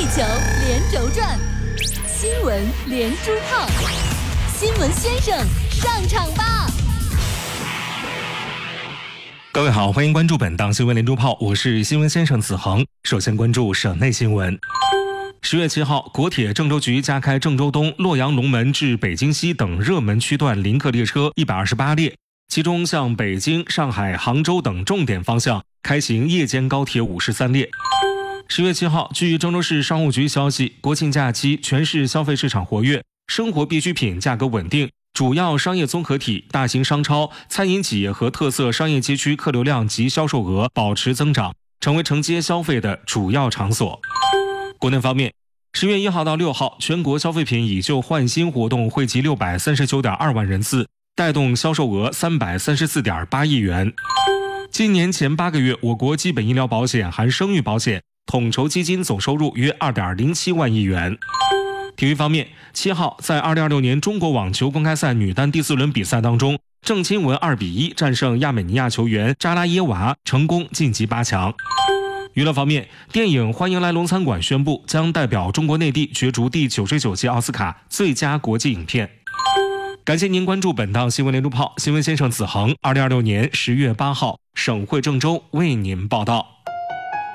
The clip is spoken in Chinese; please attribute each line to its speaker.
Speaker 1: 球连轴转，新闻连珠炮，新闻先生上场吧！
Speaker 2: 各位好，欢迎关注本档新闻连珠炮，我是新闻先生子恒。首先关注省内新闻。10月7号，国铁郑州局加开郑州东、洛阳龙门至北京西等热门区段临客列车128列，其中向北京、上海、杭州等重点方向开行夜间高铁53列。10月7号，据郑州市商务局消息，国庆假期全市消费市场活跃，生活必需品价格稳定，主要商业综合体、大型商超、餐饮企业和特色商业街区客流量及销售额保持增长，成为承接消费的主要场所。国内方面，10月1号到6号，全国消费品以旧换新活动惠及639.2万人次，带动销售额334.8亿元。今年前8个月，我国基本医疗保险含生育保险统筹基金总收入约2.07万亿元。体育方面，7号在2026年中国网球公开赛女单第4轮比赛当中，郑钦文2比1战胜亚美尼亚球员扎拉耶娃，成功晋级8强。娱乐方面，电影《欢迎来龙餐馆》宣布将代表中国内地角逐第99届奥斯卡最佳国际影片。感谢您关注本档新闻连珠炮，新闻先生子恒，2026年10月8号，省会郑州为您报道。